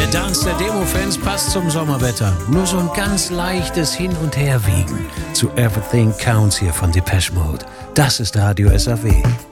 Der Dance der Demo-Fans passt zum Sommerwetter. Nur so ein ganz leichtes Hin- und Herwiegen zu Everything Counts hier von Depeche Mode. Das ist Radio SAW.